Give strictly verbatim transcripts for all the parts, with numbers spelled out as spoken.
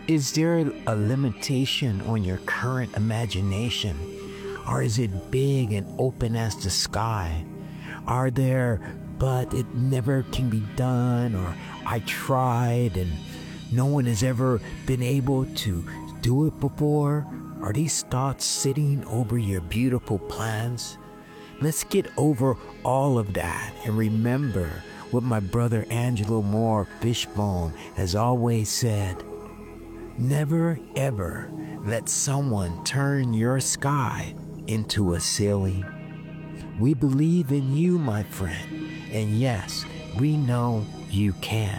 Is there a limitation on your current imagination? Or is it big and open as the sky? Are there, but it never can be done, or I tried and no one has ever been able to do it before? Are these thoughts sitting over your beautiful plans? Let's get over all of that and remember what my brother Angelo Moore Fishbone has always said. Never ever let someone turn your sky into a ceiling. We believe in you, my friend, and yes, we know you can.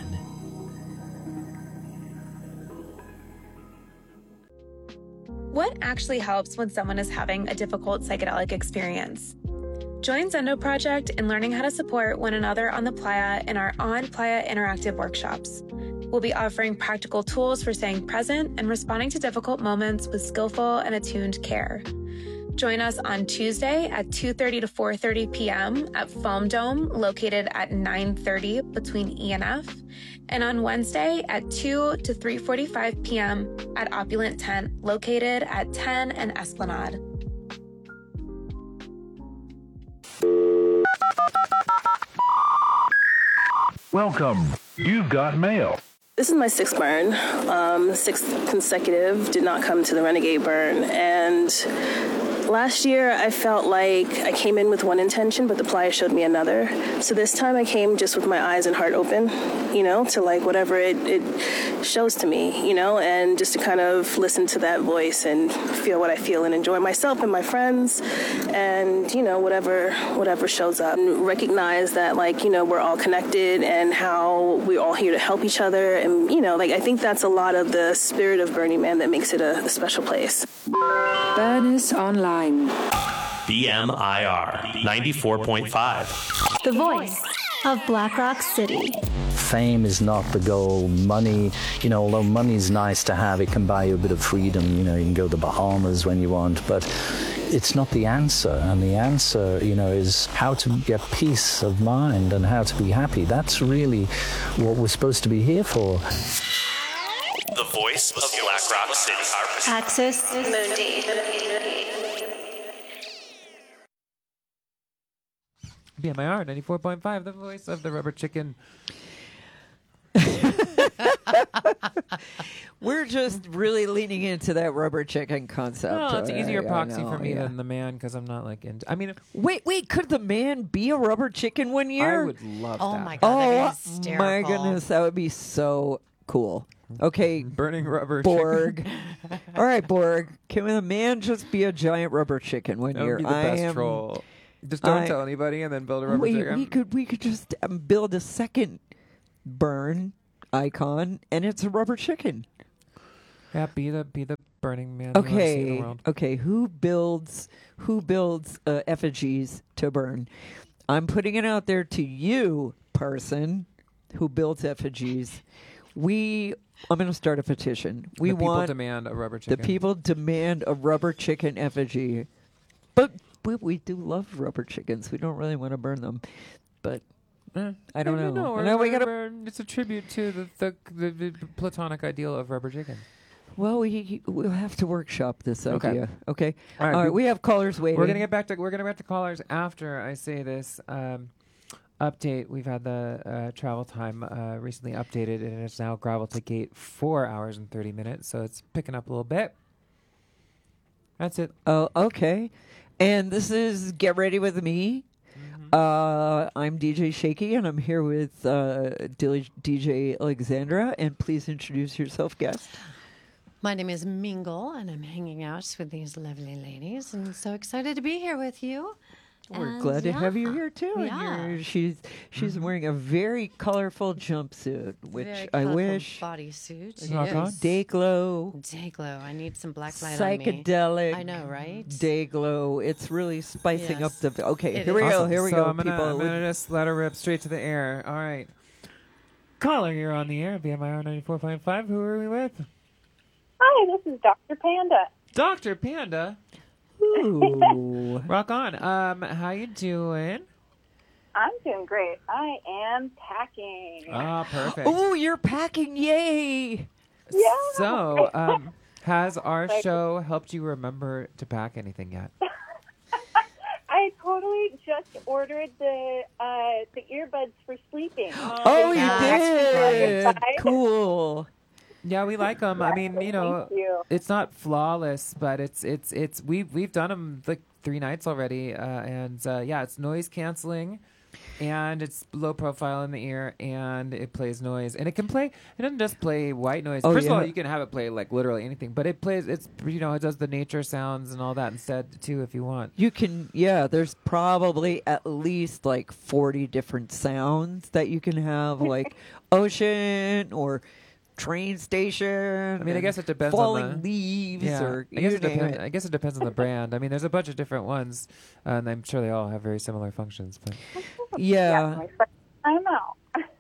What actually helps when someone is having a difficult psychedelic experience? Join Zendo Project in learning how to support one another on the playa in our On Playa interactive workshops. We'll be offering practical tools for staying present and responding to difficult moments with skillful and attuned care. Join us on Tuesday at two thirty to four thirty p.m. at Foam Dome, located at nine thirty between E and F, and on Wednesday at two to three forty-five p.m. at Opulent Tent, located at ten and Esplanade. Welcome. You've got mail. This is my sixth burn, um, sixth consecutive, did not come to the Renegade burn. And last year, I felt like I came in with one intention, but the playa showed me another. So this time I came just with my eyes and heart open, you know, to like whatever it, it shows to me, you know, and just to kind of listen to that voice and feel what I feel and enjoy myself and my friends and, you know, whatever whatever shows up. And recognize that, like, you know, we're all connected and how we're all here to help each other. And, you know, like, I think that's a lot of the spirit of Burning Man that makes it a, a special place. Burners Online. B M I R ninety-four point five. The voice of Black Rock City. Fame is not the goal. Money, you know, although money's nice to have, it can buy you a bit of freedom. You know, you can go to the Bahamas when you want, but it's not the answer. And the answer, you know, is how to get peace of mind and how to be happy. That's really what we're supposed to be here for. The voice of Black Rock City. Axis Mundi. B M I R ninety-four point five, the voice of the rubber chicken. We're just really leaning into that rubber chicken concept. Oh, it's an easier I- I proxy know, for me yeah. than the man because I'm not like into. I mean, Wait, wait, could the man be a rubber chicken one year? I would love Oh that. my God, that'd be Oh hysterical. my goodness, that would be so cool. Okay, Burning rubber Borg. chicken. All right, Borg. Can the man just be a giant rubber chicken one That year? would be the I best am, troll. Just don't I- tell anybody and then build a rubber Wait, chicken. we could we could just um, build a second burn icon, and it's a rubber chicken. Yeah, be the be the Burning Man. you wanna see in the Okay, world. okay. Who builds who builds uh, effigies to burn? I'm putting it out there to you, person who builds effigies. We, I'm going to start a petition. We The people want demand a rubber the chicken. people demand a rubber chicken effigy, but we, we do love rubber chickens. We don't really want to burn them, but Eh, I don't maybe know. No, And then we gotta- rubber- it's a tribute to the the, the the platonic ideal of rubber chicken. well, we we'll have to workshop this Okay. idea. Okay. All right, All right. we- We have callers waiting. We're gonna get back to we're gonna get back to callers after I say this um, update. We've had the uh, travel time uh, recently updated, and it's now gravel to gate four hours and thirty minutes. So it's picking up a little bit. That's it. Oh, okay. And this is Get Ready With Me. Uh, I'm D J Shaky, and I'm here with uh, D J Alexandra. And please introduce yourself, guest. My name is Mingle, and I'm hanging out with these lovely ladies, and so excited to be here with you. We're And glad to have you yeah, here too. And Yeah. you're- she's she's wearing a very colorful jumpsuit, which Very I colorful wish bodysuit. Rock on. Yes. day glow, Day glow. I need some black light on me. psychedelic. I know, right? Day glow. It's really spicing Yes. up the. Okay, It here we is. go. Awesome. Here we so go. I'm gonna, people. I'm gonna just let her rip straight to the air. All right. Caller, you're on the air. B M I R ninety-four point five. Who are we with? Hi, this is Doctor Panda. Doctor Panda. Ooh. Rock on. Um, how you doing? I'm doing great. I am packing. Ah, perfect. Oh, you're packing! Yay! Yeah. So, um, has our Like- show helped you remember to pack anything yet? I totally just ordered the uh, the earbuds for sleeping. Oh, you Yeah. did. Cool. Yeah, we like them. I mean, you know, Thank you. it's not flawless, but it's it's it's we've we've done them like three nights already, uh, and uh, yeah, it's noise canceling, and it's low profile in the ear, and it plays noise, and it can play. It doesn't just play white noise. Oh, First of yeah. all, you can have it play like literally anything, but it plays. It's you know, it does the nature sounds and all that instead too, if you want. You can, yeah, there's probably at least like forty different sounds that you can have, like ocean or train station. I mean, I guess it depends falling on the leaves yeah. or I guess you it name depends. it. I guess it depends on the brand. I mean, there's a bunch of different ones, uh, and I'm sure they all have very similar functions. But Yeah. my first time out.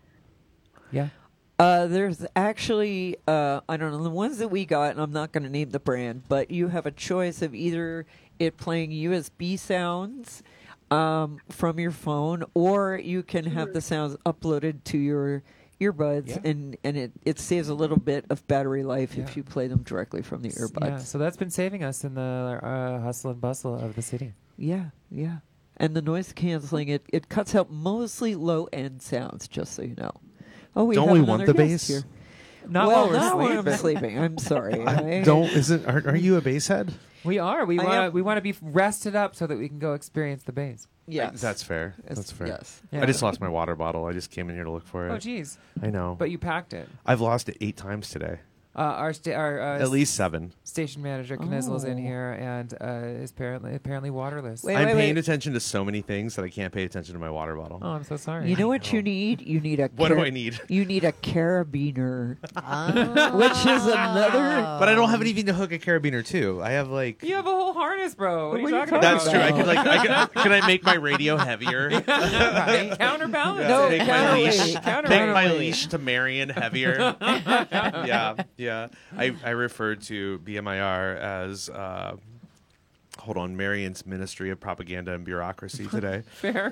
yeah, Uh, there's actually, uh, I don't know, the ones that we got, and I'm not going to name the brand, but you have a choice of either it playing U S B sounds um, from your phone, or you can have the sounds uploaded to your earbuds, Yeah. and, and it, it saves a little bit of battery life Yeah. if you play them directly from the earbuds. yeah. So that's been saving us in the uh, hustle and bustle of the city. Yeah, yeah. And the noise canceling, it, it cuts out mostly low end sounds, just so you know. Oh, we Don't have we another want the guest bass? here. Not well, while we're not while sleeping. I'm sleeping. I'm sorry. I I- don't. Isn't? Are, are you a bass head? We are. We I want to. am- We want to be rested up so that we can go experience the bass. Yes. That's fair. Yes, That's fair. yes. Yeah. I just lost my water bottle. I just came in here to look for it. Oh, geez. I know. But you packed it. I've lost it eight times today. Uh, our sta- our uh, At least seven. station manager Knizzle's in Oh. here and uh, is apparently apparently waterless. Wait, I'm wait, paying wait. attention to so many things that I can't pay attention to my water bottle. Oh, I'm so sorry. You know what you need? You need a. What do car- I need? You need a carabiner, Oh. which is another. But I don't have anything to hook a carabiner to. I have like. You have a whole harness, bro. What, are you talking about? That's true. I could like. I could, can I make my radio heavier? right? Counterbalance. No, make my counterweight. leash. Counterweight. Make my leash to Marion heavier. yeah, yeah. I I referred to B M I R as. Uh, hold on, Marion's Ministry of Propaganda and Bureaucracy today. Fair.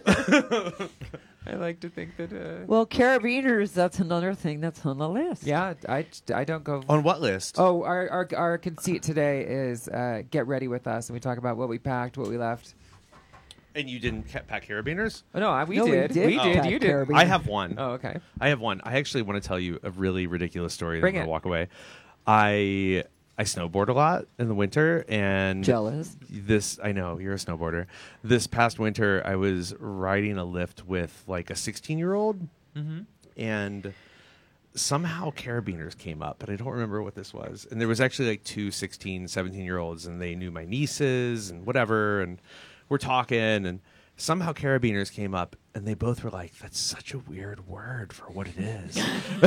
I like to think that. Uh, Well, carabiners. That's another thing that's on the list. yeah, I, I don't go. On what list? Oh, our, our our conceit today is uh, get ready with us, and we talk about what we packed, what we left. And you didn't ca- pack carabiners? Oh, no, I, we, No, we did. did We did. pack You did. carabiners. I have one. Oh, okay. I have one. I actually want to tell you a really ridiculous story. Bring and I'm it. gonna walk away. I I snowboard a lot in the winter, and Jealous. This I know you're a snowboarder. This past winter, I was riding a lift with like a sixteen year old, Mm-hmm. and somehow carabiners came up, but I don't remember what this was. And there was actually like two sixteen, seventeen year olds, and they knew my nieces and whatever, and we're talking, and somehow carabiners came up, and they both were like, "That's such a weird word for what it is."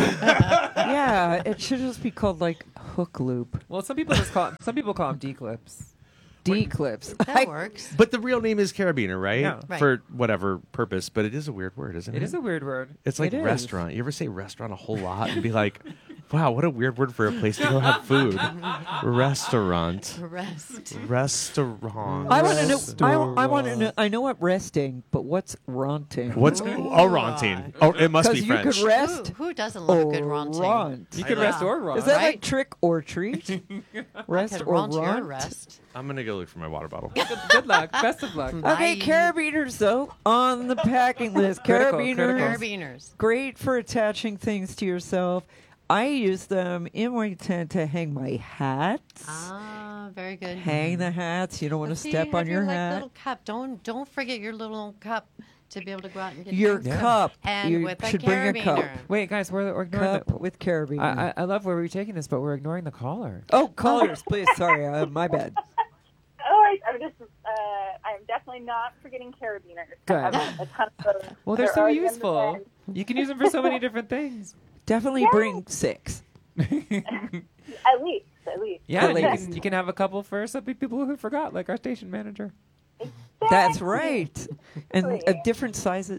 Yeah, it should just be called like hook loop. Well, some people just call some people call them D clips. D clips. That works. But the real name is carabiner, right? Yeah. Right. For whatever purpose, but it is a weird word, isn't it? It is a weird word. It's like It is. restaurant. You ever say restaurant a whole lot and be like, wow, what a weird word for a place to go have food. Restaurant. Rest. Restaurant. I want to know. I, I want to know. I know what resting, but what's raunting? What's oh, raunting? Oh, it must be Because you French. could rest. Who, who doesn't love a good or raunting? raunt. You could Yeah. rest or run. Is that Right? like trick or treat? Rest Could or raunt your raunt? rest. I'm going to go look for my water bottle. good, good luck. Best of luck. Okay, Bye. carabiners though on the packing list. Critical, Carabiners, critical. Carabiners. great for attaching things to yourself. I use them in my tent to hang my hats. Ah, very good. Hang the hats. You don't want to But see, step have on your like, hat. little cup. Don't don't forget your little cup to be able to go out and get Your things. cup. And you with a should bring a cup. carabiner. Wait, guys, we're, we're ignoring Cup the. with carabiner. I, I, I love where we're taking this, but we're ignoring the caller. oh, callers, please. Sorry, uh, my bad. Oh, I, I'm just, uh, I'm definitely not forgetting carabiners. Good. I have a ton of those. Well, they're so already in the useful. bag. You can use them for so many different things. Definitely Yeah. bring six. At least, at least. Yeah, At and you least. can, you can have a couple for some people who forgot, like our station manager. That's right. And uh, Exactly. different sizes.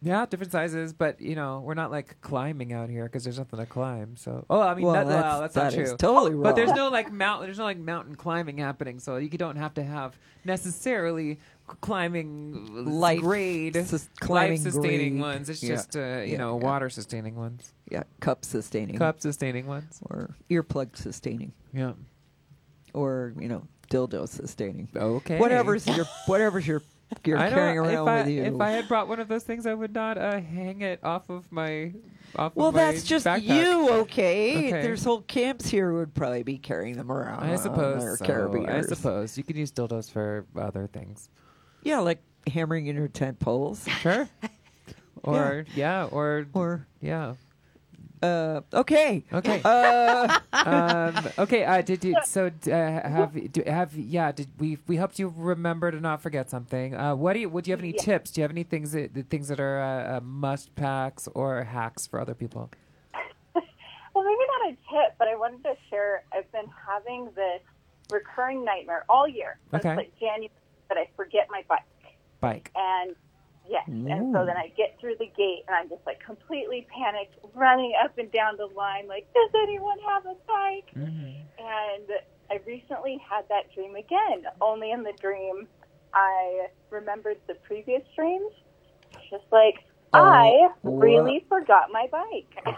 Yeah, different sizes, but you know, we're not like climbing out here because there's nothing to climb. So, oh, I mean, Well, that, that's- well, that's that not is true. totally But there's wrong. no like mountain, there's no like mountain climbing happening. So you don't have to have necessarily c- climbing Life grade, sus- climbing life sustaining grade. ones. It's Yeah. just uh, you Yeah, know yeah. water sustaining ones. Yeah, cup sustaining. Cup sustaining ones. Or earplug sustaining. Yeah. Or, you know, dildo sustaining. Okay. Whatever's your whatever's your you're I don't- carrying around if I, with you. If I had brought one of those things, I would not uh, hang it off of my. Off well, of my that's just backpack. you, okay? Okay. There's whole camps here who would probably be carrying them around. I suppose. Or So. carabiners. I suppose you could use dildos for other things. Yeah, like hammering in your tent poles. Sure. Or yeah, or or yeah. Uh, okay. Okay. Uh, um, okay. Uh, did you so uh, have do, have yeah? Did we we helped you remember to not forget something? Uh, what do you? Would you have any Yeah. tips? Do you have any things that the things that are uh, uh, must packs or hacks for other people? Well, maybe not a tip, but I wanted to share. I've been having this recurring nightmare all year. Since Okay. like January, that I forget my bike. Bike. And yes, and so then I get through the gate and I'm just like completely panicked, running up and down the line, like, does anyone have a bike? And I recently had that dream again. Only in the dream, I remembered the previous dreams. Just like, I really forgot my bike.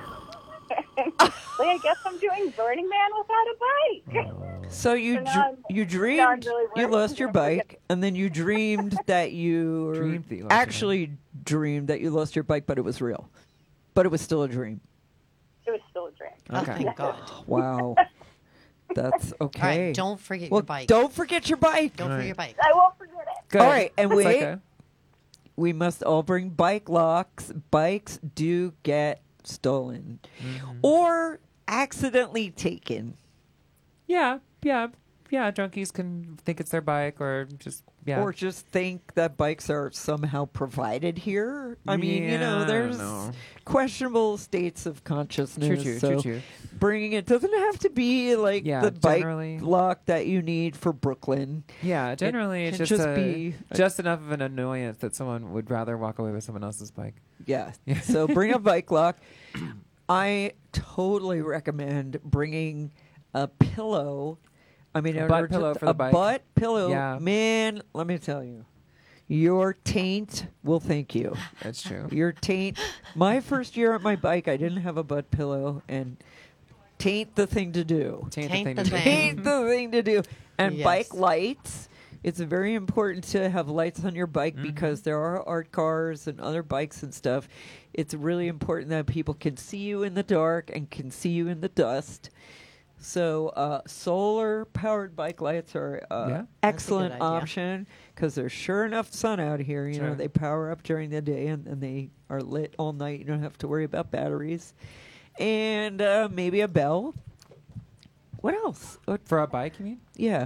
Like, I guess I'm doing Burning Man without a bike. so you So now dr- I'm- you now I'm dreamed really you worried lost I'm your gonna forget. bike, and then you dreamed that you were- Dreamed that you lost your actually dreamed that you lost your bike, but it was real, but it was still a dream. It was still a dream. Oh, thank God. Wow. That's okay. All right, don't forget well, your bike. Don't forget your bike. Don't forget your bike. I won't forget it. Good. All right, and That's we okay. we must all bring bike locks. Bikes do get stolen or accidentally taken. Yeah, yeah, yeah. Junkies can think it's their bike or just yeah. Or just think that bikes are somehow provided here. I mean, you know, Yeah, there's no. questionable states of consciousness. True, true, so true, true. bringing it doesn't have to be like Yeah, the bike generally- lock that you need for Brooklyn. Yeah, generally It it's can just, just a- be a- just enough of an annoyance that someone would rather walk away with someone else's bike. Yeah. So bring a bike lock. I totally recommend bringing a pillow. I mean, A in butt order to- pillow for a the bike. butt pillow. Yeah. Man, let me tell you, your taint will thank you. That's true. Your taint. My first year on my bike, I didn't have a butt pillow, and taint the thing to do. Taint, Taint the the thing. to do. thing. Taint the thing to do. And Yes. bike lights. It's very important to have lights on your bike Mm-hmm. because there are art cars and other bikes and stuff. It's really important that people can see you in the dark and can see you in the dust. So uh, solar-powered bike lights are uh, Yeah. excellent That's a good idea. option because there's sure enough sun out here. You know, Sure. they power up during the day and, and they are lit all night. You don't have to worry about batteries. And uh, maybe a bell. What else? What, For a bike, you mean? yeah.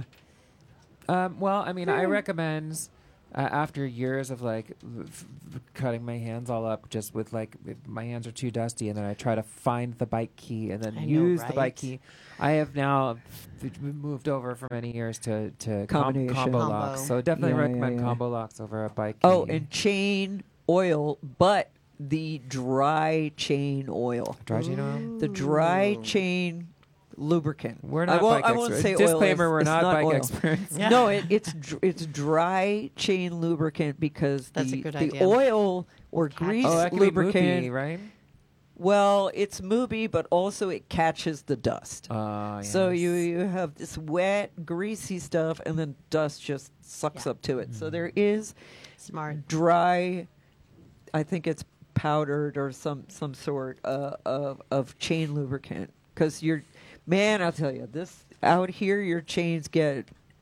Um, well, I mean, I recommend uh, after years of like f- f- cutting my hands all up, just with like if my hands are too dusty, and then I try to find the bike key and then I know, use the right? bike key. I have now f- moved over for many years to to com- Combination. combo Combo. locks. So definitely Yeah, yeah, recommend yeah. combo locks over a bike. Oh, key. and chain oil, but the dry chain oil. dry chain oil. The dry chain lubricant. We're I not won't, bike I won't experts. say oil. Disclaimer: It's- We're it's not, bike oil. experts. Yeah. No, it, it's dr- it's dry chain lubricant because That's a the, good the idea. oil or grease Oh, that can lubricant. be moopy, right? Well, it's moobie, but also it catches the dust. Uh, So yes. you you have this wet, greasy stuff, and then dust just sucks Yeah. up to it. Mm. So there is Smart. dry. I think it's powdered or some some sort uh, of of chain lubricant because you're, man, I'll tell you this out here, your chains get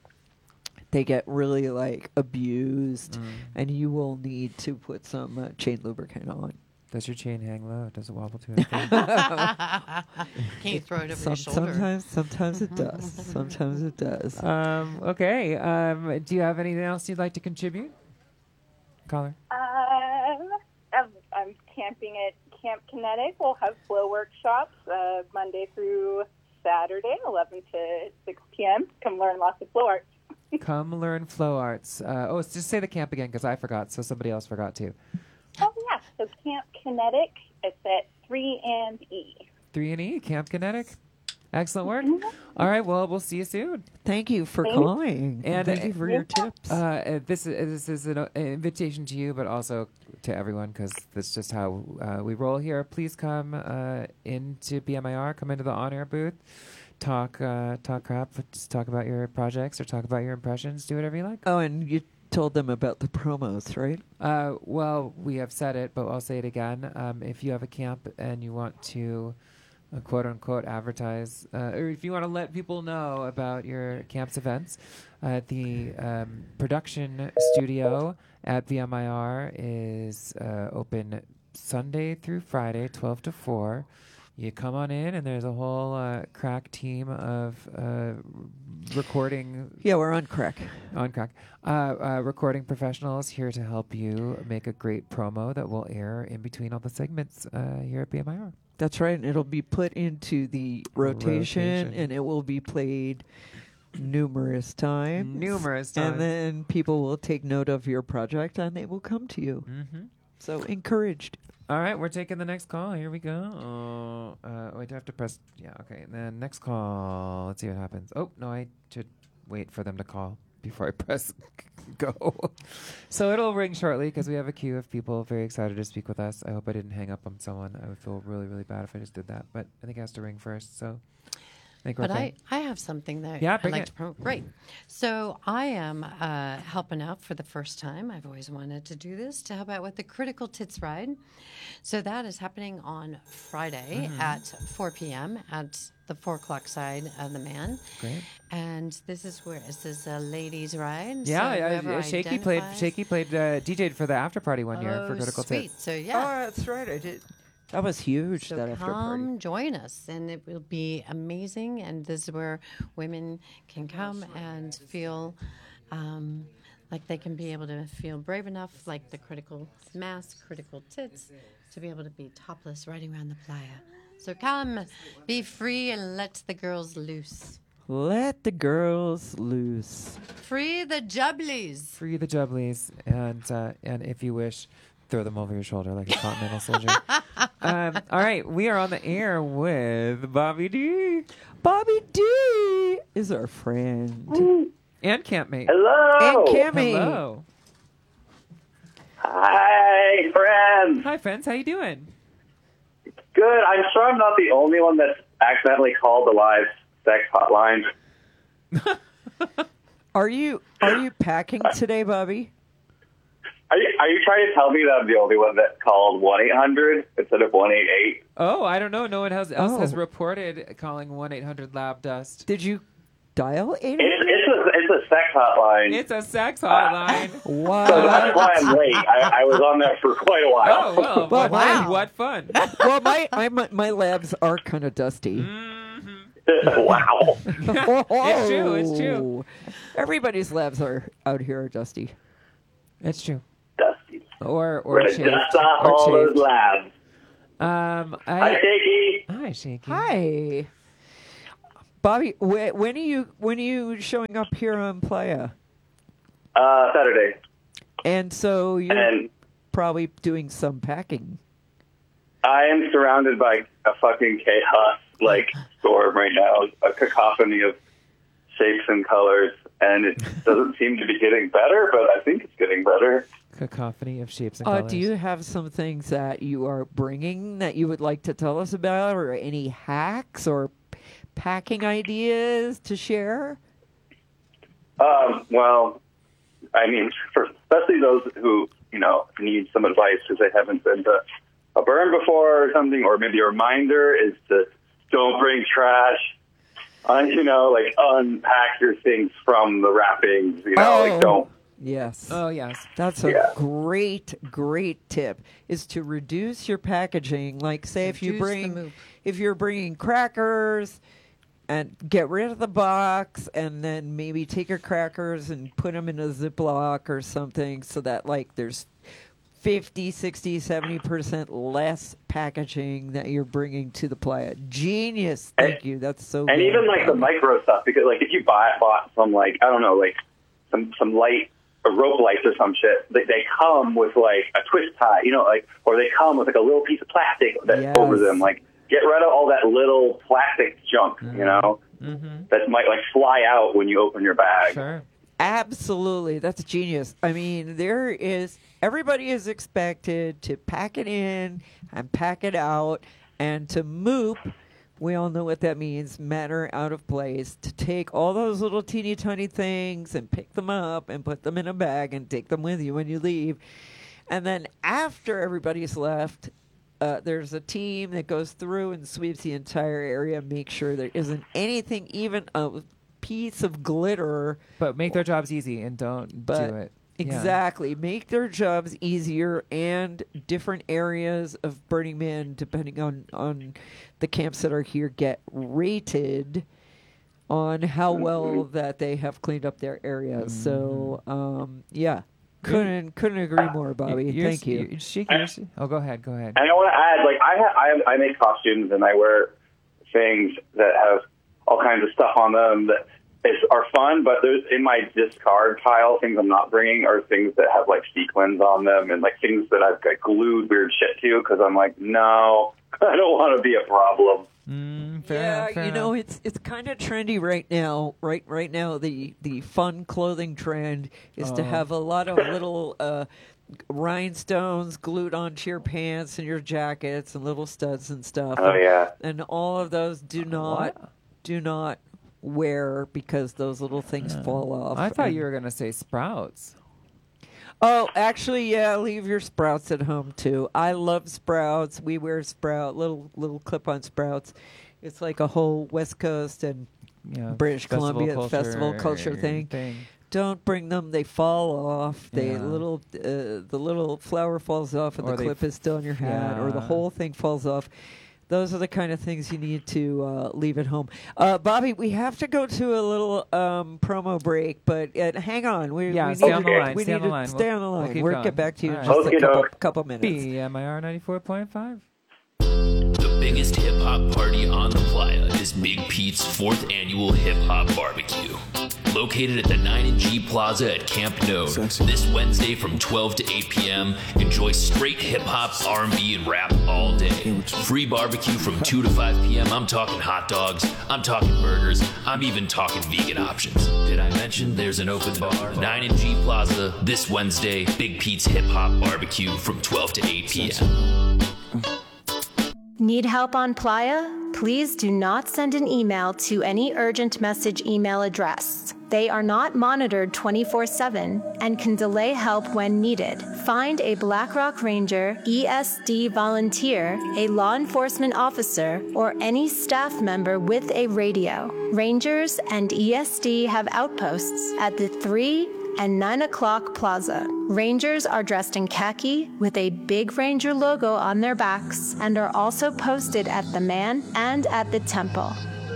they get really like abused, Mm. and you will need to put some uh, chain lubricant on. Does your chain hang low? Does it wobble to it? Can you throw it over Some- your shoulder? sometimes, sometimes it does. Sometimes it does. Um, okay. Um, do you have anything else you'd like to contribute? Caller. Um, I'm, I'm camping at Camp Kinetic. We'll have flow workshops uh, Monday through Saturday, eleven to six p.m. Come learn lots of flow arts. Come learn flow arts. Uh, oh, just say the camp again because I forgot, so somebody else forgot too. Oh, yeah. so Camp Kinetic, it's at three and E. Three and E, Camp Kinetic. Excellent work. Mm-hmm. All right, well, we'll see you soon. Thank you for Thanks. calling. And Thank you for your tips. Uh, uh, this is this is an, uh, an invitation to you, but also to everyone, because that's just how uh, we roll here. Please come uh, into B M I R. Come into the on-air booth. Talk uh, talk crap. Just talk about your projects or talk about your impressions. Do whatever you like. Oh, and you told them about the promos, right? Uh, well, we have said it, but I'll say it again. Um, if you have a camp and you want to uh, quote unquote advertise, uh, or if you want to let people know about your camp's events, uh, the um, production studio at V M I R is uh, open Sunday through Friday, twelve to four. You come on in, and there's a whole uh, crack team of uh, recording. Yeah, we're on crack. On crack. Uh, uh, recording professionals here to help you make a great promo that will air in between all the segments uh, here at B M I R. That's right, and it'll be put into the rotation, Rotation. and it will be played numerous times. Numerous times. And then people will take note of your project, and they will come to you. Mm-hmm. So encouraged. All right, we're taking the next call. Here we go. Uh, wait, do I have to press? Yeah, okay. And then next call. Let's see what happens. Oh, no, I should wait for them to call before I press go. So it'll ring shortly because we have a queue of people very excited to speak with us. I hope I didn't hang up on someone. I would feel really, really bad if I just did that. But I think it has to ring first, so... But I, I have something that Yeah, I'd bring like it. to promote. Great. So I am uh, helping out for the first time. I've always wanted to do this, to help out with the Critical Tits Ride. So that is happening on Friday Mhm. at four p.m. at the four o'clock side of the Man. Great. And this is where, this is a ladies' ride. Yeah, so yeah, whoever yeah, Shaky played. identifies- Shaky played. Uh, D J'd for the after party one year for Oh, Critical sweet. Tits. So yeah. Oh, that's right. I did. That was huge, So that after come party. join us, and it will be amazing. And this is where women can come and feel um, like they can be able to feel brave enough, like the critical mass, critical tits, to be able to be topless riding around the playa. So come, be free, and let the girls loose. Let the girls loose. Free the jubblies. Free the jubblies, and uh, and if you wish, throw them over your shoulder like a continental soldier. Um, all right, we are on the air with Bobby D. Bobby D is our friend. And campmate. Hello. And Cammy. Hello. Hi, friends. Hi, friends. How you doing? Good. I'm sure I'm not the only one that's accidentally called the live sex hotline. Are you are you packing today, Bobby? Are you, are you trying to tell me that I'm the only one that called one eight hundred instead of one eight eight? Oh, I don't know. No one else, else Oh. has reported calling one eight hundred lab dust. Did you dial eight? It's, it's, a, it's a sex hotline. It's a sex hotline. Wow. So that's why I'm late. I, I was on there for quite a while. Oh, well, Well, what, wow. what fun. Well, my I, my, my labs are kind of dusty. Wow. It's true, it's true. Everybody's labs are out here are dusty. It's true. Dusty. Or or We're going to chafed. dust off Or all chafed. those labs. Um, Hi, I, Shaky. hi, Shaky. Hi, Bobby. Wh- when are you when are you showing up here on Playa? Uh, Saturday. And so you're And probably doing some packing. I am surrounded by a fucking chaos, like, storm right now. A cacophony of shapes and colors. And it doesn't seem to be getting better, but I think it's getting better. Cacophony of shapes and Uh, colors. do you have some things that you are bringing that you would like to tell us about, or any hacks or packing ideas to share? Um, well, I mean, for especially those who, you know, need some advice because they haven't been to a burn before or something, or maybe a reminder is to don't bring trash. Uh, you know, like unpack your things from the wrappings. You know, Oh. like don't. Yes. Oh, yes. That's a Yeah. great, great tip, is to reduce your packaging. Like, say, if you Reduce the bring, move. if you're bringing crackers, and get rid of the box, and then maybe take your crackers and put them in a Ziploc or something, so that like there's fifty, sixty, seventy percent less packaging that you're bringing to the playa. Genius. Thank you. That's so And good. even like the micro stuff, because like if you buy bought some like I don't know like some some light a rope lights or some shit, they, they come with like a twist tie, you know, like, or they come with like a little piece of plastic that's Yes. over them. Like, get rid of all that little plastic junk, Mm-hmm. you know, mm-hmm. that might like fly out when you open your bag. Sure. Absolutely. That's genius. I mean, there is, everybody is expected to pack it in and pack it out and to moop. We all know what that means, matter out of place, to take all those little teeny tiny things and pick them up and put them in a bag and take them with you when you leave. And then after everybody's left, uh, there's a team that goes through and sweeps the entire area, make sure there isn't anything, even a piece of glitter. But make their jobs easy and don't But do it. Exactly. Yeah. Make their jobs easier and different areas of Burning Man, depending on, on the camps that are here, get rated on how well that they have cleaned up their area. Mm. So, um, yeah. Couldn't couldn't agree more, Bobby. You're, Thank you. You're shaking your, oh, go ahead. Go ahead. And I want to add, like, I, ha- I I make costumes and I wear things that have all kinds of stuff on them that is, are fun, but there's in my discard pile, things I'm not bringing are things that have like sequins on them and like things that I've got glued weird shit to because I'm like, no, I don't want to be a problem. Mm, fair yeah, enough, fair you know, enough. it's it's kind of trendy right now. Right, right now, the the fun clothing trend is to Oh. have a lot of little uh, rhinestones glued onto your pants and your jackets and little studs and stuff. Oh, yeah. and all of those do not What? do not wear because those little things fall off. I thought and- you were going to say Sprouts. Oh, actually, yeah. Leave your Sprouts at home too. I love Sprouts. We wear Sprout little little clip-on Sprouts. It's like a whole West Coast and Yeah, British festival Columbia culture festival culture thing. thing. Don't bring them; they fall off. They Yeah. little uh, the little flower falls off, and Or the they clip is still on your hat, or the yeah. whole thing falls off. Those are the kind of things you need to uh, leave at home. Uh, Bobby, we have to go to a little um, promo break, but uh, hang on. We, Yeah, we stay need on to, the line. We stay need on the to line. stay We'll- on the line. We'll keep We'll going. get back to you in All just right. a couple, couple minutes. B M I R ninety-four point five. The biggest hip hop party on the playa is Big Pete's fourth annual hip hop barbecue. Located at the nine and G Plaza at Camp Node. This Wednesday from twelve to eight p.m. Enjoy straight hip hop, R and B, and rap all day. Free barbecue from two to five p.m. I'm talking hot dogs, I'm talking burgers, I'm even talking vegan options. Did I mention there's an open bar? nine and G Plaza this Wednesday. Big Pete's hip hop barbecue from twelve to eight p.m. Need help on Playa? Please do not send an email to any urgent message email address. They are not monitored twenty-four seven and can delay help when needed. Find a BlackRock Ranger, E S D volunteer, a law enforcement officer, or any staff member with a radio. Rangers and E S D have outposts at the three and nine o'clock plaza. Rangers are dressed in khaki with a big Ranger logo on their backs and are also posted at the Man and at the Temple.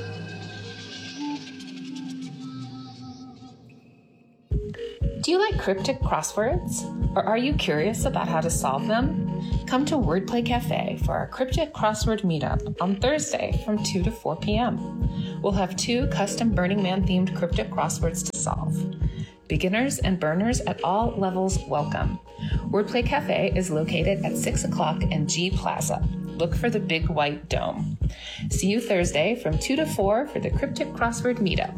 Do you like cryptic crosswords? Or are you curious about how to solve them? Come to Wordplay Cafe for our cryptic crossword meetup on Thursday from two to four p.m. We'll have two custom Burning Man themed cryptic crosswords to solve. Beginners and burners at all levels welcome. Wordplay Cafe is located at six o'clock in G Plaza. Look for the big white dome. See you Thursday from two to four for the cryptic crossword meetup.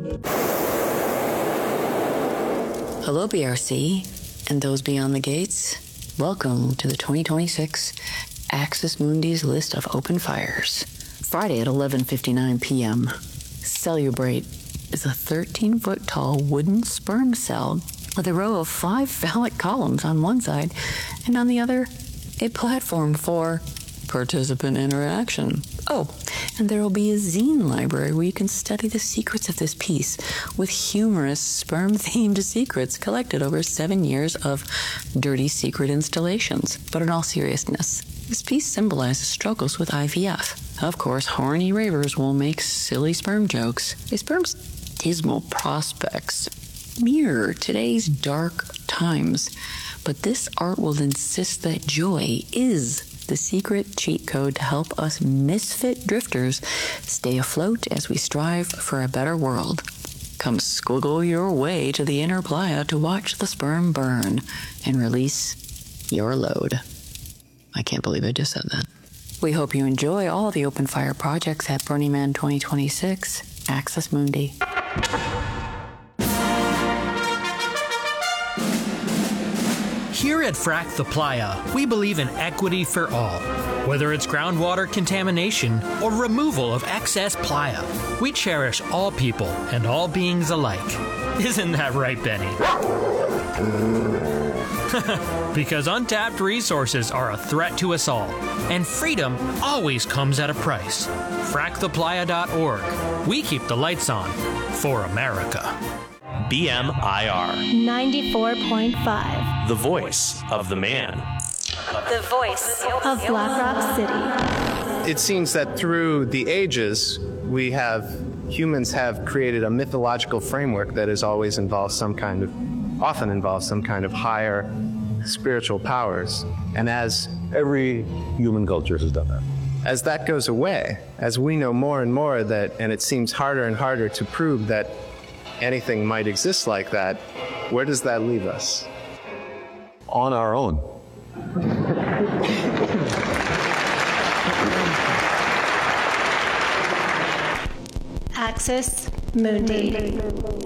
Hello, B R C, and those beyond the gates. Welcome to the twenty twenty-six Axis Mundi's list of open fires. Friday at eleven fifty-nine p.m. Cellubrate is a thirteen-foot tall wooden sperm cell with a row of five phallic columns on one side, and on the other, a platform for participant interaction. Oh, and there will be a zine library where you can study the secrets of this piece with humorous sperm-themed secrets collected over seven years of dirty secret installations. But in all seriousness, this piece symbolizes struggles with I V F. Of course, horny ravers will make silly sperm jokes. A sperm's dismal prospects mirror today's dark times, but this art will insist that joy is the secret cheat code to help us misfit drifters stay afloat as we strive for a better world. come squiggle your way to the inner playa to watch the sperm burn and release your load. I can't believe I just said that. We hope you enjoy all the open fire projects at Burning Man twenty twenty-six, Access Mundi. Here at Frack the Playa, we believe in equity for all. Whether it's groundwater contamination or removal of excess playa, we cherish all people and all beings alike. Isn't that right, Benny? Because untapped resources are a threat to us all, and freedom always comes at a price. frack the playa dot org. We keep the lights on for America. B M I R. ninety-four point five. The voice of the man. The voice of Black Rock City. It seems that through the ages, we have, humans have created a mythological framework that has always involved some kind of, often involves some kind of higher spiritual powers. And as every human culture has done that. As that goes away, as we know more and more that, and it seems harder and harder to prove that anything might exist like that, where does that leave us? On our own. Access Mundi.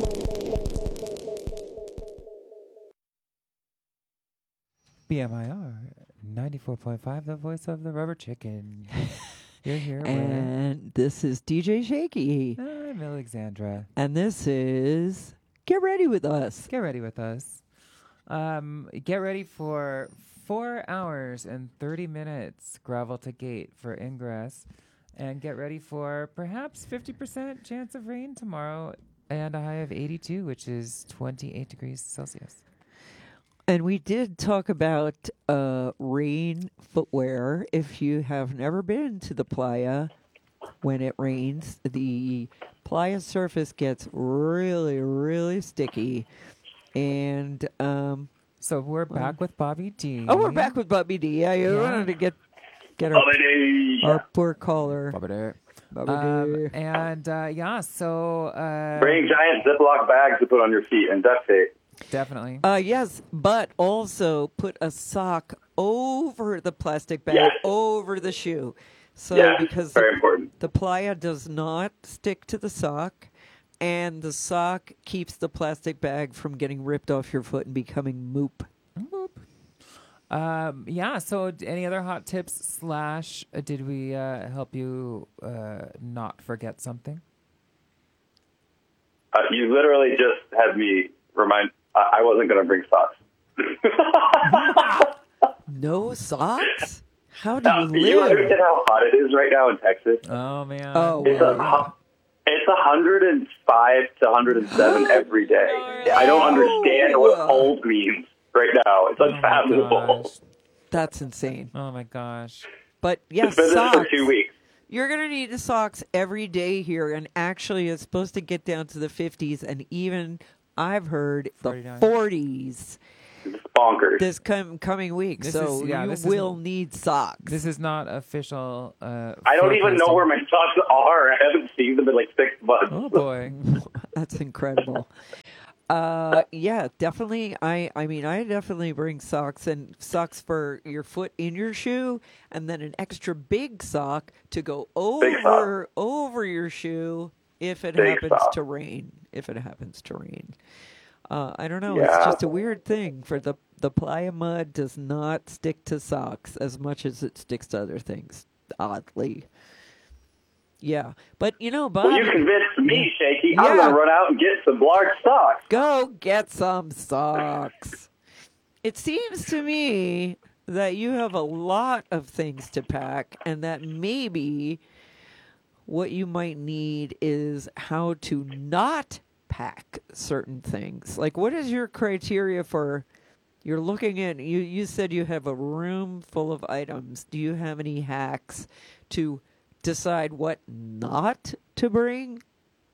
B M I R ninety-four point five, the voice of the rubber chicken. You're here And with... this is D J Shaky. I'm Alexandra. And this is Get Ready With Us. Get ready with us. Um, get ready for four hours and thirty minutes gravel to gate for ingress. And get ready for perhaps fifty percent chance of rain tomorrow and a high of eighty-two, which is twenty-eight degrees Celsius. And we did talk about uh, rain footwear. If you have never been to the playa when it rains, the playa surface gets really, really sticky. And um, so we're back with Bobby D. Oh, we're back with Bobby D. I Yeah. wanted to get get our, our poor caller. Bobby D. Bobby Um, D. and uh, yeah, so uh, Bring giant Ziploc bags to put on your feet and duct tape. Definitely. Uh, yes, but also put a sock over the plastic bag, Yes. over the shoe. So Yes, because very the, important. the playa does not stick to the sock, and the sock keeps the plastic bag from getting ripped off your foot and becoming moop. Um, yeah, so d- any other hot tips slash uh, did we uh, help you uh, not forget something? Uh, you literally just had me remind. I I wasn't going to bring socks. No socks? How do Now, you do you live? understand how hot it is right now in Texas? Oh, man. Oh, It's a hu- it's one hundred five to one hundred seven every day. I don't understand what cold means right now. It's unfathomable. That's insane. Oh, my gosh. But yes, It's been this socks. for two weeks. You're going to need the socks every day here, and actually it's supposed to get down to the fifties, and even, I've heard, forty-nine. the forties. It's bonkers. This com- coming week, This so is- yeah, you this will isn't- need socks. This is not official. Uh, I don't even know forecasting. where my socks are. I haven't seen them in like six months. Oh, boy. That's incredible. Uh, yeah, definitely. I, I mean, I definitely bring socks and socks for your foot in your shoe, and then an extra big sock to go Big over over your shoe if it Big happens sock. to rain. If it happens to rain, uh, I don't know. Yeah. It's just a weird thing. For the the playa mud does not stick to socks as much as it sticks to other things. Oddly. Yeah, but you know, Bob. Well, you convinced me, Shaky. I'm Yeah. going to run out and get some large socks. Go get some socks. It seems to me that you have a lot of things to pack, and that maybe what you might need is how to not pack certain things. Like, what is your criteria for? You're looking at, you, you said you have a room full of items. Do you have any hacks to decide what not to bring?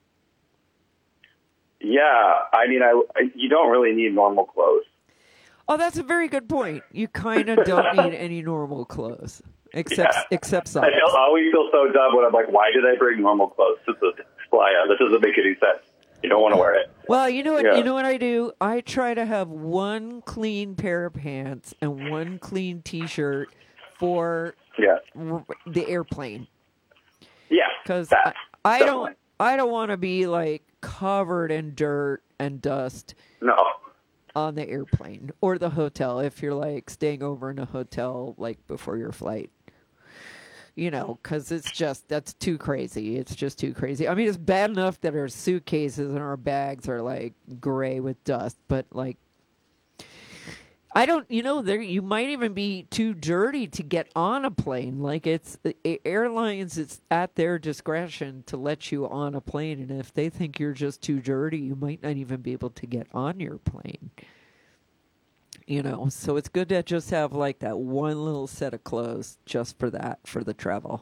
Yeah, I mean, I, I you don't really need normal clothes. Oh, that's a very good point. You kind of don't need any normal clothes, except Yeah. except I socks. feel, I always feel so dumb when I'm like, why did I bring normal clothes to the playa? That doesn't make any sense. You don't want to wear it. Well, you know what? Yeah. You know what I do? I try to have one clean pair of pants and one clean T-shirt for yeah. r- the airplane. Yeah, because that, I, I definitely. don't. I don't want to be like covered in dirt and dust. No. On the airplane or the hotel if you're like staying over in a hotel like before your flight. You know, because it's just, that's too crazy. It's just too crazy. I mean, it's bad enough that our suitcases and our bags are like gray with dust, but like, I don't, you know, there you might even be too dirty to get on a plane. Like it's airlines, it's at their discretion to let you on a plane, and if they think you're just too dirty, you might not even be able to get on your plane. You know, so it's good to just have like that one little set of clothes just for that, for the travel.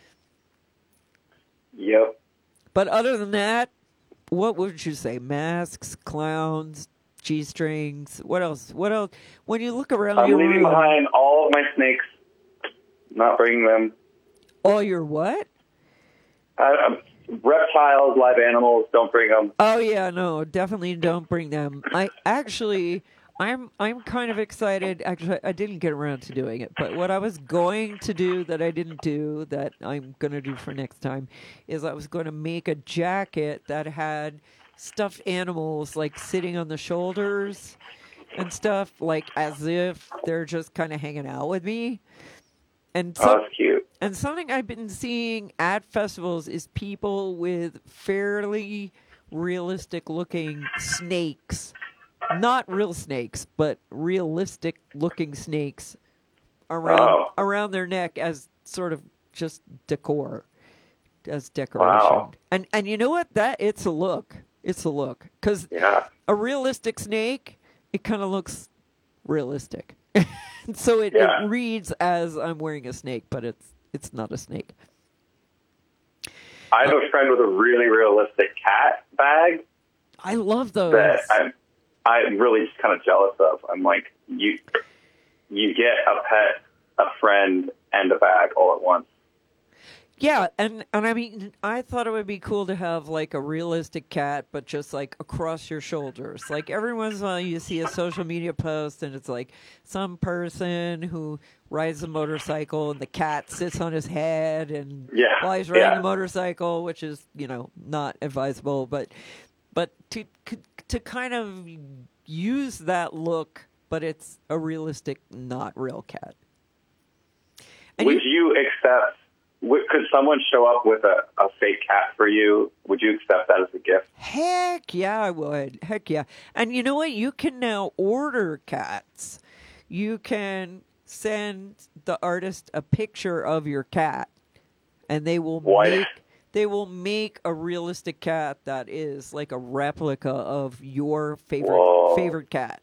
Yep. But other than that, what would you say? Masks, clowns, G-strings. What else? What else? When you look around I'm your leaving room, behind all of my snakes. Not bringing them. all your what? I, I'm, reptiles, live animals. Don't bring them. Oh yeah, no, definitely don't bring them. I actually, I'm I'm kind of excited. Actually, I didn't get around to doing it, but what I was going to do that I didn't do that I'm going to do for next time is I was going to make a jacket that had stuffed animals like sitting on the shoulders and stuff, like as if they're just kind of hanging out with me. And so, oh, that's cute. And something I've been seeing at festivals is people with fairly realistic-looking snakes. Not real snakes, but realistic-looking snakes around Oh. around their neck as sort of just decor, as decoration. Wow. And and you know what? That it's a look. It's a look because Yeah. a realistic snake, it kind of looks realistic. So it, Yeah. it reads as I'm wearing a snake, but it's it's not a snake. I have a friend with a really realistic cat bag I love those. that I'm, I'm really just kind of jealous of. I'm like, you, you get a pet, a friend, and a bag all at once. Yeah, and, and I mean, I thought it would be cool to have like a realistic cat, but just like across your shoulders. Like every once in a while you see a social media post and it's like some person who rides a motorcycle and the cat sits on his head and Yeah, while he's riding yeah. the motorcycle, which is, you know, not advisable, but but to to kind of use that look, but it's a realistic, not real cat. And Would you accept? Would, could someone show up with a, a fake cat for you? Would you accept that as a gift? Heck yeah, I would. Heck yeah. And you know what? You can now order cats. You can send the artist a picture of your cat, and they will What? make they will make a realistic cat that is like a replica of your favorite Whoa. favorite cat.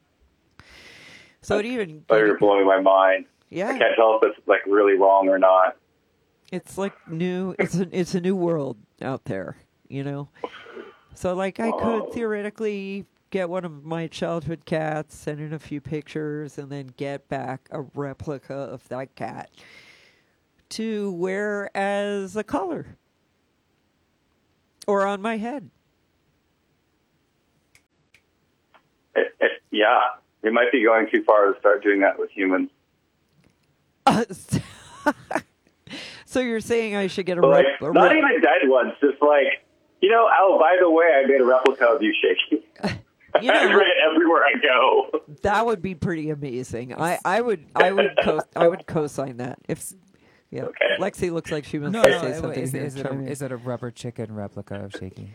So it even Oh, you're blowing my mind. Yeah. I can't tell if it's like really wrong or not. It's like new. It's a it's a new world out there, you know. So like I could theoretically get one of my childhood cats, send in a few pictures, and then get back a replica of that cat to wear as a collar or on my head. It, it, yeah, you might be going too far to start doing that with humans. Uh, so you're saying I should get a, But like, rep- a not rep- even dead ones, just like, you know, oh, by the way, I made a replica of you, Shaky. You know, I bring it everywhere I go. That would be pretty amazing. I, I would I would co I would co-sign that. If yeah, Okay. Lexi looks like she wants No, to no, say it- something. is, here. is, it a, Chime in. is it a rubber chicken replica of Shaky?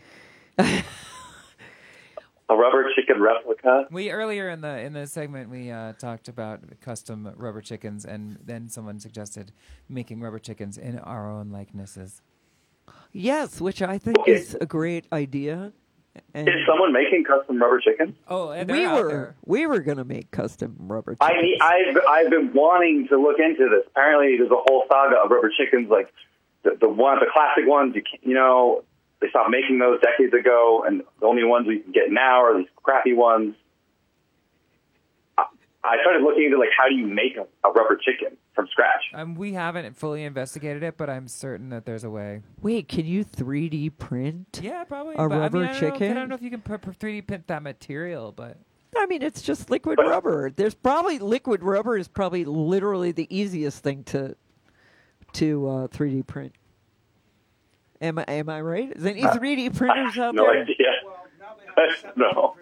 A rubber chicken replica? We earlier in the in the segment we uh, talked about custom rubber chickens, and then someone suggested making rubber chickens in our own likenesses. Yes, which I think Okay. is a great idea. And Is someone making custom rubber chickens? Oh, and we they're out were there. we were gonna make custom rubber I chickens. need, I've, I've been wanting to look into this. Apparently, there's a whole saga of rubber chickens, like the, the one, the classic ones. You, can't- you know, they stopped making those decades ago, and the only ones we can get now are these crappy ones. I, I started looking into like how do you make a, a rubber chicken, from scratch. Um, we haven't fully investigated it, but I'm certain that there's a way. Wait, can you three D print? Yeah, probably. A but, rubber I mean, I don't chicken. Know, I don't know if you can pr- pr- three D print that material, but I mean, it's just liquid rubber. There's probably liquid rubber is probably literally the easiest thing to to uh, three D print. Am I am I right? Is there any Uh, three D printers out no there? idea. no.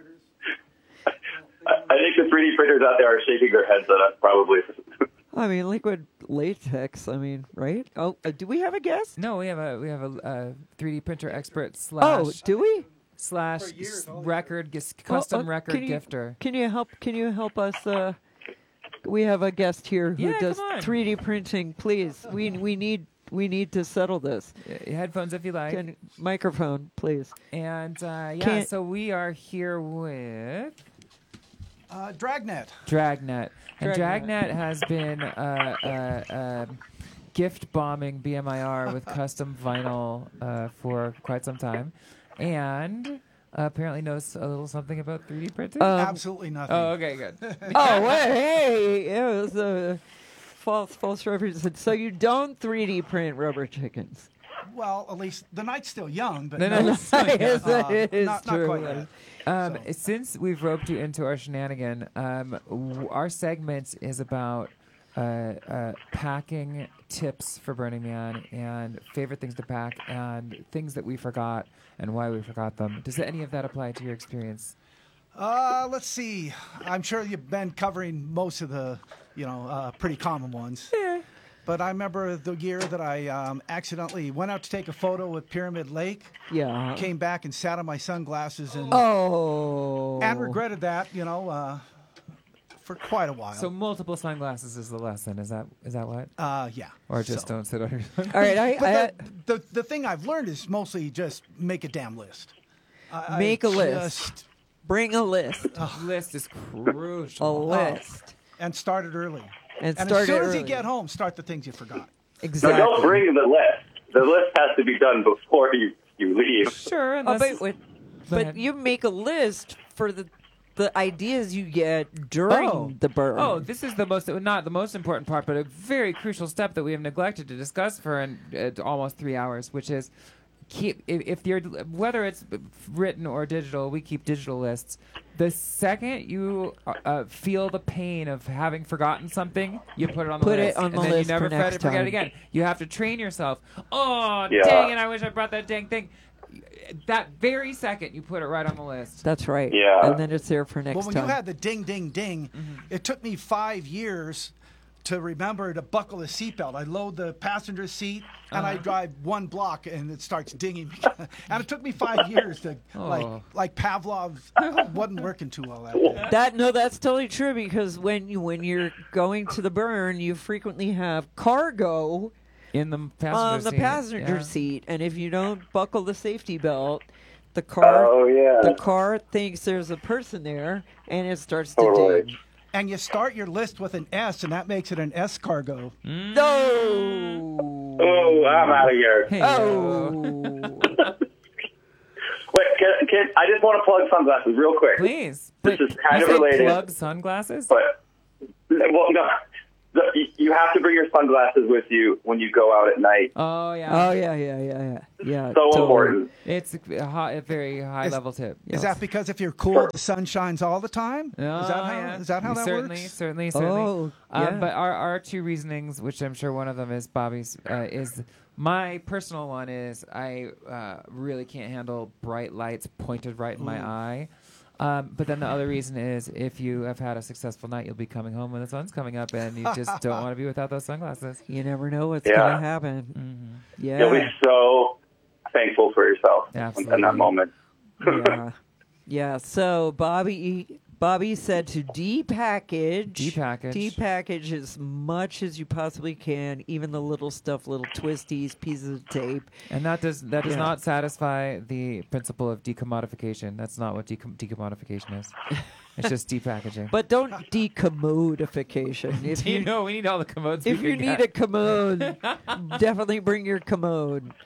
I, I think the three D printers out there are shaking their heads at us, probably. I mean, liquid latex. I mean, right? Oh, uh, do we have a guest? no, we have a we have a uh, three D printer expert slash. Oh, do we? Slash s- record gis- custom Oh, oh, record can you, gifter. Can you help? Can you help us? Uh, we have a guest here who Yeah, does come on. three D printing. Please, we we need we need to settle this. Uh, Headphones, if you like. Can, microphone, please. And uh, yeah, Can't- so we are here with Uh, Dragnet. Dragnet, and Dragnet. Dragnet has been uh, uh, uh, gift bombing B M I R with custom vinyl uh, for quite some time, and uh, apparently knows a little something about three D printing. Um, Absolutely nothing. Oh, okay, good. Oh, wait, hey, it was a false false reference. So you don't three D print rubber chickens? Well, at least the night's still young, but No, no, no, uh, Yes, it is not, not true. quite yet. Um, Since we've roped you into our shenanigan, um, w- our segment is about uh, uh, packing tips for Burning Man and favorite things to pack and things that we forgot and why we forgot them. Does any of that apply to your experience? Uh, let's see. I'm sure you've been covering most of the, you know, uh, pretty common ones. Yeah. But I remember the year that I um, accidentally went out to take a photo with Pyramid Lake. Yeah. Came back and sat on my sunglasses and Oh. and regretted that, you know, uh, for quite a while. So multiple sunglasses is the lesson. Is that is that what? Uh, yeah. Or just So- don't sit on your sunglasses. All right, I, But I the, the the thing I've learned is mostly just make a damn list. I, make I a list. just- Bring a list. list is crucial. A list. and start it early. And And start as soon it as you early. get home, start the things you forgot. No, Exactly. don't bring the list. The list has to be done before you, you leave. Sure. Oh, Unless, but, wait, Go but ahead. you make a list for the the ideas you get during Oh. the burn. Oh, this is the most, not the most important part, but a very crucial step that we have neglected to discuss for an, uh, almost three hours, which is keep if, if you're whether it's written or digital, we keep digital lists. The second you uh, uh, feel the pain of having forgotten something, you put it on the Put it list, on and the then list you never for forget next it, forget time. it again. You have to train yourself. Oh, Yeah. dang it! I wish I brought that dang thing. That very second, you put it right on the list. That's right. Yeah. And then it's there for next Well, when time. you had the ding, ding, ding, Mm-hmm. it took me five years to remember to buckle a seatbelt. I load the passenger seat and Uh-huh. I drive one block and it starts dinging. And it took me five years to like Oh. like Pavlov's wasn't working too well that day. That no, that's totally true because when you when you're going to the burn, you frequently have cargo In the passenger on the seat, passenger yeah. seat, and if you don't buckle the safety belt, the car Oh, yeah. the car thinks there's a person there, and it starts to Totally. ding. And you start your list with an S, and that makes it an S cargo. No. Oh, I'm out of here. Oh. Wait, can, can, I just want to plug sunglasses real quick. Please. This But is kind you of said related. plug sunglasses? But, well, no. The, you have to bring your sunglasses with you when you go out at night. Oh, yeah. Oh yeah, yeah, yeah, yeah, yeah. So totally. important. It's a, high, a very high Is- level tip. Is that because if you're cool, the sun shines all the time? Oh, is that how, yeah. is that, how that certainly, works? Certainly, certainly, Oh, um, yeah. But our, our two reasonings, which I'm sure one of them is Bobby's, uh, is my personal one is I uh, really can't handle bright lights pointed right in my eye. Um, but then the other reason is if you have had a successful night, you'll be coming home when the sun's coming up, and you just don't want to be without those sunglasses. You never know what's Yeah. gonna happen. Mm-hmm. Yeah. You'll be so thankful for yourself Absolutely. in that moment. yeah. Yeah. So Bobby Bobby said to depackage Depackage. depackage as much as you possibly can, even the little stuff, little twisties, pieces of tape. And that does that does Yeah. not satisfy the principle of decommodification. That's not what decom- decommodification is. It's just depackaging. But don't decommodification. If you you know, we need all the commodes. we if you can need get. a commode, definitely bring your commode.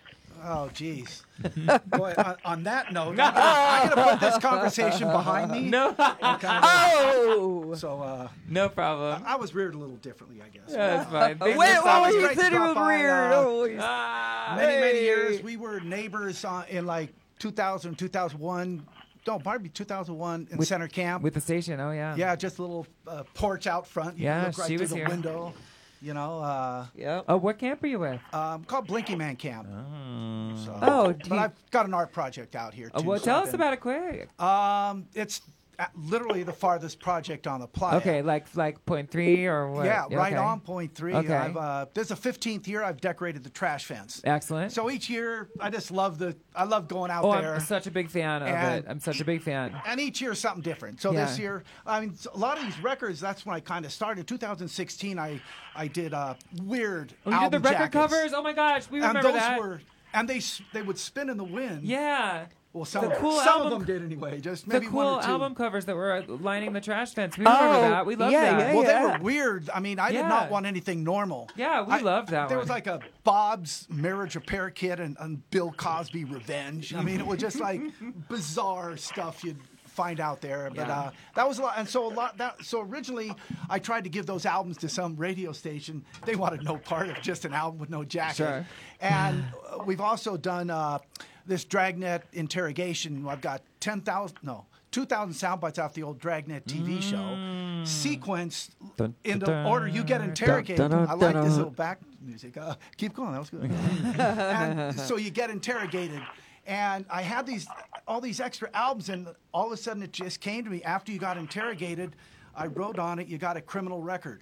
Oh, geez. Boy, on, on that note, I'm gonna, I'm gonna put this conversation behind me. No. And kind of- Oh! So, uh, No problem. I, I was reared a little differently, I guess. Yeah, that's fine. Wait, Wait, what what was was you you said said he he was was weird? weird? Uh, many, many years. We were neighbors uh, in like two thousand, two thousand one. No, probably two thousand one in With- Center Camp. With the station, oh yeah. Yeah, just a little uh, porch out front. You Yeah, can look right she through was the here. window. You know. Uh, yeah. Oh, what camp are you with? Um, called Blinky Man Camp. Oh. So, Oh, do but you- I've got an art project out here too. Oh, well, so tell I've us been- about it quick. Um, it's uh, literally the farthest project on the playa. Okay, like like point three or what? Yeah, right okay. on point three. Okay. I've, uh, this is the fifteenth year I've decorated the trash fence. Excellent. So each year, I just love the. I love going out Oh, there. I'm such a big fan of And- it. I'm such a big fan. And each year something different. So Yeah. this year, I mean, a lot of these records. That's when I kind of started. two thousand sixteen, I I did uh, weird. Oh, you did the album record jackets. covers? Oh my gosh, we and remember those that. were, and they s- they would spin in the wind. Yeah. Well, some, The of, cool some album- of them did anyway. Just The maybe cool one or two. album covers that were lining the trash fence. We remember Oh, that. We loved yeah, that. yeah, well, they were weird. I mean, I did Yeah. not want anything normal. Yeah, we I- loved that There one. was like a Bob's Marriage Repair Kit and, and Bill Cosby Revenge. I mean, it was just like bizarre stuff you'd find out there. But Yeah. uh, that was a lot. And so a lot. That so originally, I tried to give those albums to some radio station. They wanted no part of just an album with no jacket. Sure. And uh, we've also done uh, this Dragnet interrogation. I've got ten thousand. No. two thousand sound bites off the old Dragnet T V show, sequenced Dun, in the dun, order you get dun, interrogated. dun, dun, I like this dun. little back music. Uh, keep going, that was good. And so you get interrogated, and I had these all these extra albums, and all of a sudden it just came to me after you got interrogated. I wrote on it, you got a criminal record.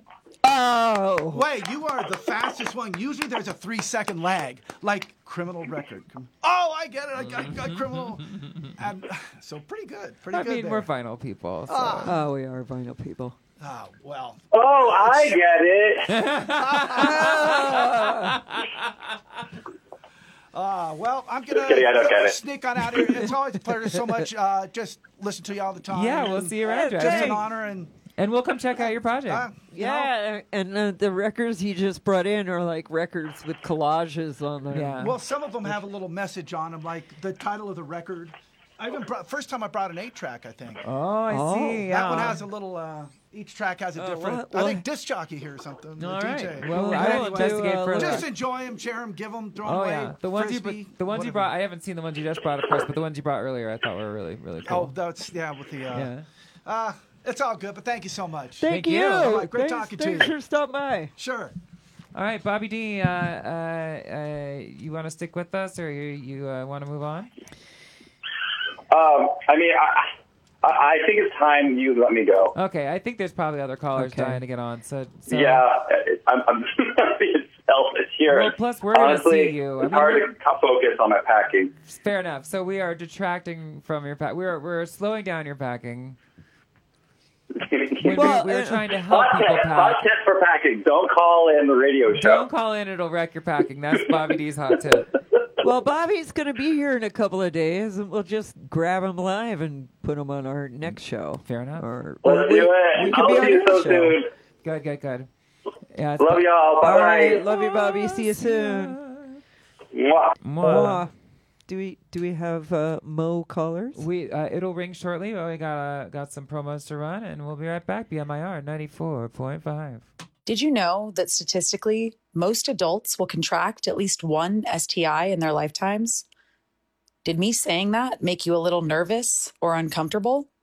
Oh. Wait, you are the fastest one. Usually there's a three second lag, like criminal record. Oh, I get it. I got, got criminal. And so pretty good. Pretty I good. mean, there. we're vinyl people. So. Ah. Oh, we are vinyl people. Oh, well. Oh, I get it. Uh, well, I'm going Just kidding, I don't get to it. sneak on out here. It's always a pleasure so much. Uh, just listen to you all the time. Yeah, we'll And see you around, Just Jack. an honor. And And we'll come check out your project. Uh, you Yeah, and uh, the records he just brought in are like records with collages on them. Yeah. Well, some of them have a little message on them, like the title of the record. I even brought, first time I brought an eight track, I think. Oh, I Oh. see. That one yeah. has a little. Uh, each track has a Uh, different. what- I what- think disc jockey here or something. the All D right. J. Well, Well, I will we'll investigate do, uh, further. Just enjoy them, share them, give them, throw them Oh away. yeah, the ones Frisbee, you the ones you whatever. brought. I haven't seen the ones you just brought, of course, but the ones you brought earlier, I thought were really really cool. Oh, that's yeah, with the. Uh, yeah. Uh, it's all good, but thank you so much. Thank, Thank you. you. All right, great thanks, talking to thanks you. for stopping by. Sure. All right, Bobby D, uh, uh, uh, you want to stick with us, or you you uh, want to move on? Um, I mean, I, I I think it's time you let me go. Okay, I think there's probably other callers Okay. dying to get on. So, so Yeah, I'm, I'm being selfish here. Well, plus we're gonna Honestly, see you. I It's mean, hard we're- to co- focus on my packing. fair enough. So we are detracting from your pack. We're we're slowing down your packing. When Well, we, we're uh, trying to help Hot people tip, hot pack. tip for packing. Don't call in the radio show. Don't call in; it'll wreck your packing. That's Bobby D's hot tip. Well, Bobby's going to be here in a couple of days, and we'll just grab him live and put him on our next show. Fair enough. Or, Let's or do we, it. we can I'll be see on you your so show. soon. Good, good, good. Yeah. it's Love Bo- y'all. Bye All bye. right, love you, Bobby. See you soon. Mwah. Mwah. Mwah. Do we do we have uh, Mo callers? We uh, it'll ring shortly. But we got uh, got some promos to run, and we'll be right back. B M I R ninety-four point five. Did you know that statistically, most adults will contract at least one S T I in their lifetimes? Did me saying that make you a little nervous or uncomfortable?